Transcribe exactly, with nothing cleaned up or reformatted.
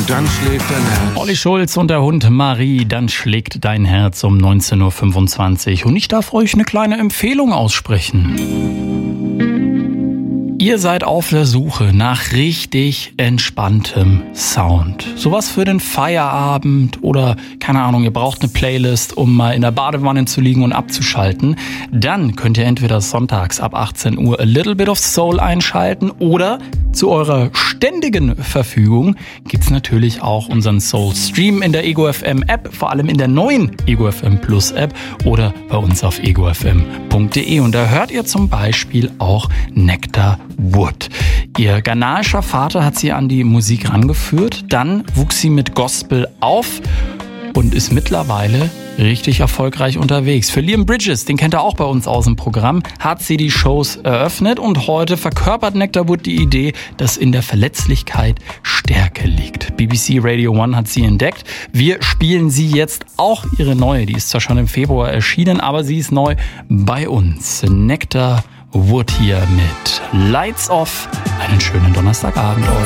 dann schlägt dein Herz. Olli Schulz und der Hund Marie, dann schlägt dein Herz um neunzehn Uhr fünfundzwanzig. Und ich darf euch eine kleine Empfehlung aussprechen. Ihr seid auf der Suche nach richtig entspanntem Sound. Sowas für den Feierabend oder, keine Ahnung, ihr braucht eine Playlist, um mal in der Badewanne zu liegen und abzuschalten. Dann könnt ihr entweder sonntags ab achtzehn Uhr A Little Bit of Soul einschalten oder zu eurer ständigen Verfügung gibt's natürlich auch unseren Soul Stream in der Ego F M App, vor allem in der neuen Ego F M Plus App oder bei uns auf ego f m punkt d e. Und da hört ihr zum Beispiel auch Nectar Wood. Ihr ghanaischer Vater hat sie an die Musik rangeführt, dann wuchs sie mit Gospel auf und ist mittlerweile richtig erfolgreich unterwegs. Für Liam Bridges, den kennt ihr auch bei uns aus dem Programm, hat sie die Shows eröffnet und heute verkörpert Nectar Wood die Idee, dass in der Verletzlichkeit Stärke liegt. B B C Radio One hat sie entdeckt. Wir spielen sie jetzt auch ihre neue, die ist zwar schon im Februar erschienen, aber sie ist neu bei uns. Nectar Wood hier mit Lights Off. Einen schönen Donnerstagabend euch.